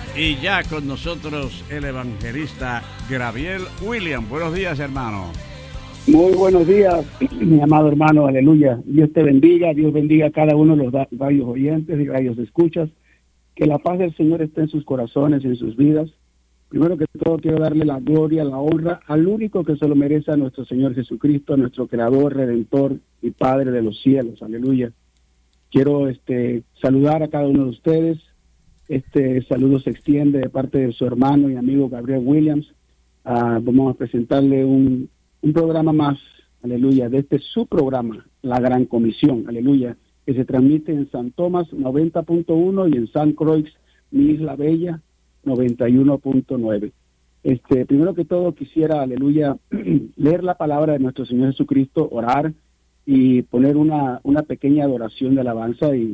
Y ya con nosotros el evangelista Gabriel William. Buenos días, hermano. Muy buenos días, mi amado hermano, aleluya. Dios te bendiga, Dios bendiga a cada uno de los radios oyentes y radios escuchas. Que la paz del Señor esté en sus corazones y en sus vidas. Primero que todo quiero darle la gloria, la honra al único que se lo merece, a nuestro Señor Jesucristo, nuestro Creador, Redentor y Padre de los cielos, aleluya. Quiero saludar a cada uno de ustedes. Este saludo se extiende de parte de su hermano y amigo Gabriel Williams. Vamos a presentarle un programa más, aleluya, de su programa, La Gran Comisión, aleluya, que se transmite en San Tomás 90.1 y en San Croix, mi Isla Bella, 91.9. Primero que todo quisiera, aleluya, leer la palabra de nuestro Señor Jesucristo, orar y poner una pequeña adoración de alabanza y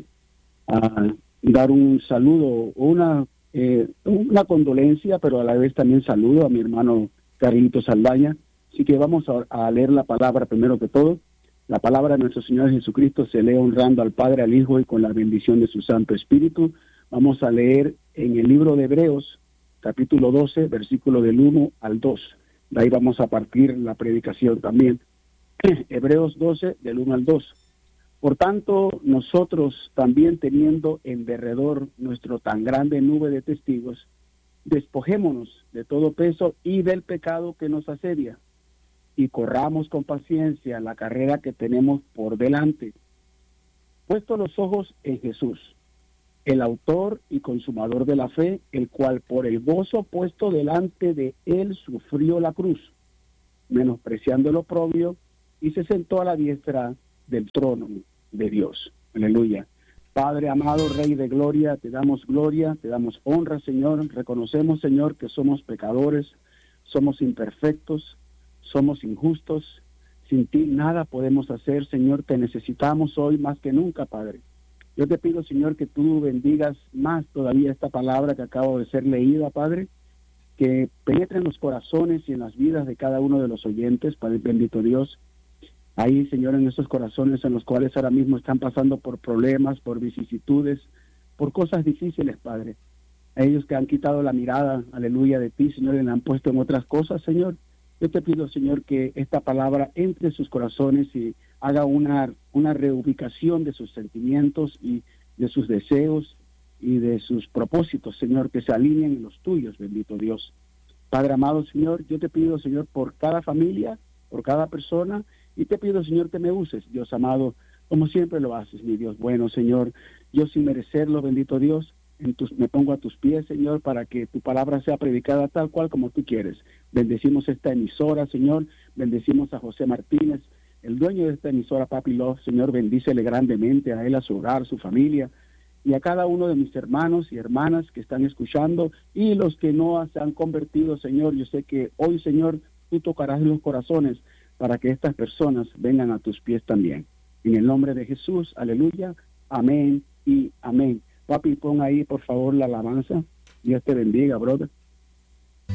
dar un saludo, una condolencia, pero a la vez también saludo a mi hermano Carlito Saldaña. Así que vamos a leer la palabra primero que todo. La palabra de nuestro Señor Jesucristo se lee honrando al Padre, al Hijo y con la bendición de su Santo Espíritu. Vamos a leer en el libro de Hebreos, capítulo 12, versículo del 1 al 2. De ahí vamos a partir la predicación también. Hebreos 12, del 1 al 2. Por tanto, nosotros también teniendo en derredor nuestro tan grande nube de testigos, despojémonos de todo peso y del pecado que nos asedia, y corramos con paciencia la carrera que tenemos por delante, puesto los ojos en Jesús, el autor y consumador de la fe, el cual por el gozo puesto delante de él sufrió la cruz, menospreciando el oprobio, y se sentó a la diestra del trono de Dios. Aleluya. Padre amado, Rey de gloria, te damos honra, Señor. Reconocemos, Señor, que somos pecadores, somos imperfectos, somos injustos. Sin ti nada podemos hacer, Señor. Te necesitamos hoy más que nunca, Padre. Yo te pido, Señor, que tú bendigas más todavía esta palabra que acabo de ser leída, Padre, que penetre en los corazones y en las vidas de cada uno de los oyentes, Padre bendito Dios. Ahí, Señor, en esos corazones en los cuales ahora mismo están pasando por problemas, por vicisitudes, por cosas difíciles, Padre. A ellos que han quitado la mirada, aleluya, de ti, Señor, y la han puesto en otras cosas, Señor. Yo te pido, Señor, que esta palabra entre en sus corazones y haga una reubicación de sus sentimientos y de sus deseos y de sus propósitos, Señor, que se alineen en los tuyos, bendito Dios. Padre amado, Señor, yo te pido, Señor, por cada familia, por cada persona, y te pido, Señor, que me uses, Dios amado, como siempre lo haces, mi Dios bueno, Señor. Yo sin merecerlo, bendito Dios, me pongo a tus pies, Señor, para que tu palabra sea predicada tal cual como tú quieres. Bendecimos esta emisora, Señor. Bendecimos a José Martínez, el dueño de esta emisora, Papi Love. Señor, bendícele grandemente a él, a su hogar, su familia, y a cada uno de mis hermanos y hermanas que están escuchando y los que no se han convertido, Señor. Yo sé que hoy, Señor, tú tocarás los corazones para que estas personas vengan a tus pies también. En el nombre de Jesús, aleluya, amén y amén. Papi, pon ahí, por favor, la alabanza. Dios te bendiga, brother.